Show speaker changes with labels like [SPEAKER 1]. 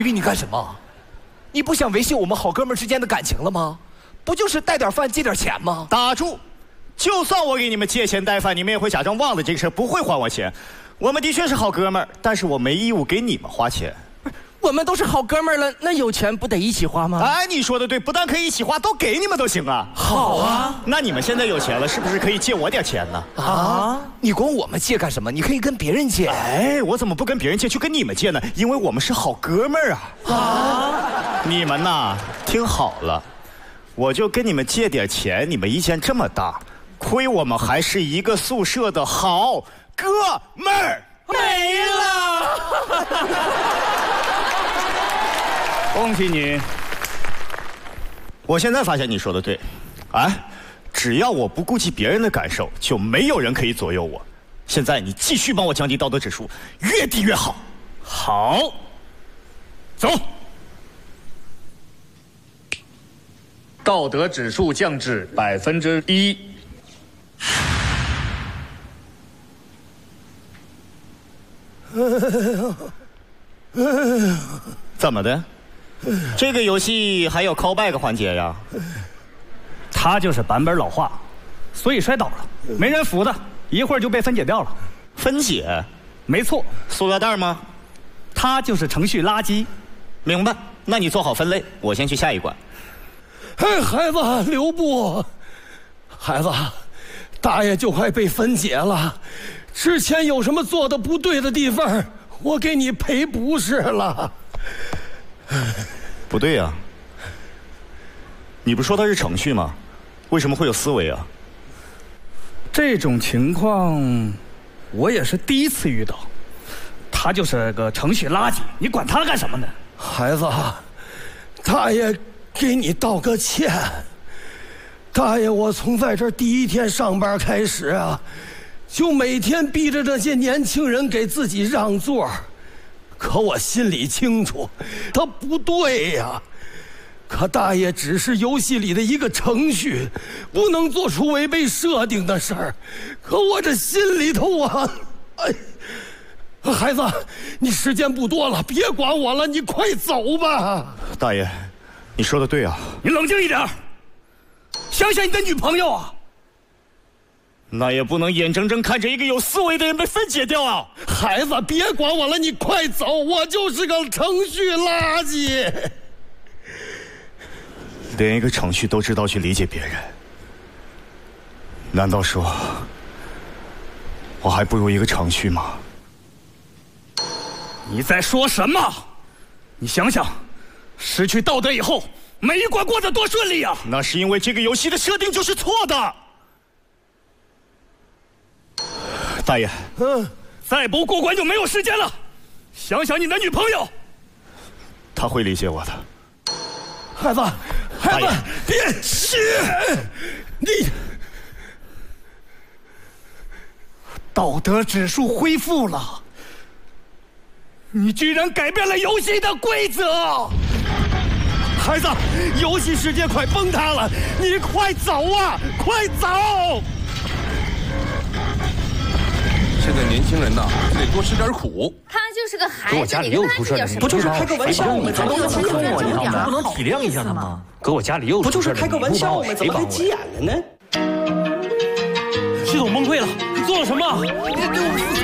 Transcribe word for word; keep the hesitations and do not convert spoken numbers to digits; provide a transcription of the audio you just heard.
[SPEAKER 1] 于你干什么？你不想维系我们好哥们之间的感情了吗？不就是带点饭借点钱吗？
[SPEAKER 2] 打住！就算我给你们借钱带饭，你们也会假装忘了这个事，不会还我钱。我们的确是好哥们儿，但是我没义务给你们花钱。
[SPEAKER 3] 我们都是好哥们儿了，那有钱不得一起花吗？
[SPEAKER 2] 哎，你说的对，不但可以一起花，都给你们都行啊。
[SPEAKER 1] 好啊，
[SPEAKER 2] 那你们现在有钱了，是不是可以借我点钱呢？
[SPEAKER 1] 啊，你管我们借干什么？你可以跟别人借。
[SPEAKER 2] 哎，我怎么不跟别人借，去跟你们借呢？因为我们是好哥们儿啊。啊，你们呐，听好了，我就跟你们借点钱，你们意见这么大，亏我们还是一个宿舍的好哥们儿。
[SPEAKER 3] 没了。
[SPEAKER 2] 恭喜你！我现在发现你说的对，啊，只要我不顾及别人的感受，就没有人可以左右我。现在你继续帮我降低道德指数，越低越好。
[SPEAKER 4] 好，走。道德指数降至百分之一。
[SPEAKER 2] 怎么的？这个游戏还有 callback 环节呀？
[SPEAKER 5] 他就是版本老化，所以摔倒了，没人扶的，一会儿就被分解掉了。
[SPEAKER 2] 分解？
[SPEAKER 5] 没错。
[SPEAKER 2] 塑料袋吗？
[SPEAKER 5] 他就是程序垃圾。
[SPEAKER 2] 明白？那你做好分类，我先去下一关。
[SPEAKER 6] 哎，孩子，留步！孩子，大爷就快被分解了，之前有什么做的不对的地方，我给你赔不是了。
[SPEAKER 2] 不对呀、啊，你不说他是程序吗？为什么会有思维啊？
[SPEAKER 5] 这种情况我也是第一次遇到。他就是个程序垃圾，你管他干什么呢？
[SPEAKER 6] 孩子，大爷给你道个歉。大爷，我从在这第一天上班开始啊，就每天逼着这些年轻人给自己让座。可我心里清楚，他不对呀。可大爷只是游戏里的一个程序，不能做出违背设定的事儿。可我这心里头啊，哎，孩子，你时间不多了，别管我了，你快走吧。
[SPEAKER 2] 大爷，你说的对啊。
[SPEAKER 5] 你冷静一点，想想你的女朋友啊。
[SPEAKER 2] 那也不能眼睁睁看着一个有思维的人被分解掉啊！
[SPEAKER 6] 孩子，别管我了，你快走，我就是个程序垃圾。
[SPEAKER 2] 连一个程序都知道去理解别人，难道说我还不如一个程序吗？
[SPEAKER 5] 你在说什么？你想想，失去道德以后，每一关过得多顺利啊！
[SPEAKER 2] 那是因为这个游戏的设定就是错的。大爷，
[SPEAKER 5] 嗯，再不过关就没有时间了。想想你的女朋友，
[SPEAKER 2] 她会理解我的。
[SPEAKER 6] 孩子，孩子，别嘘！你
[SPEAKER 5] 道德指数恢复了，你居然改变了游戏的规则！
[SPEAKER 6] 孩子，游戏世界快崩塌了，你快走啊，快走！
[SPEAKER 7] 现在年轻人呐，得多吃点苦。
[SPEAKER 8] 他就是个孩子，
[SPEAKER 3] 我家里又出事了，
[SPEAKER 8] 不
[SPEAKER 3] 就是开个玩笑，我们怎么能轻松我？你
[SPEAKER 8] 不
[SPEAKER 3] 能体谅一下他吗？搁我家里又
[SPEAKER 8] 不
[SPEAKER 3] 就是
[SPEAKER 8] 开个玩笑，我们怎么还急眼了呢？
[SPEAKER 3] 系统崩溃了，你做了什么？